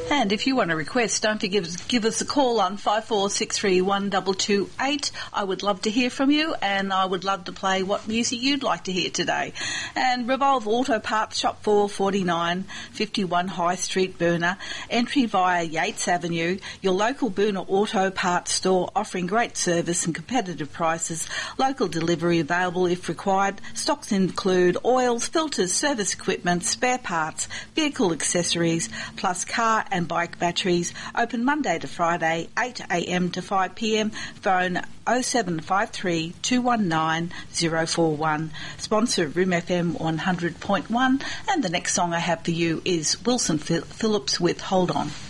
And if you want to request, don't give us a call on 54631228. I would love to hear from you, and I would love to play what music you'd like to hear today. And Revolve Auto Parts, Shop 449, 51 High Street, Boonah. Entry via Yates Avenue. Your local Boonah Auto Parts store, offering great service and competitive prices. Local delivery available if required. Stocks include oils, filters, service equipment, spare parts, vehicle accessories, plus car and bike batteries. Open Monday to Friday, 8 a.m. to 5 p.m. Phone 0753 219 041. Sponsor of Room FM 100.1. And the next song I have for you is Wilson Phillips with Hold On.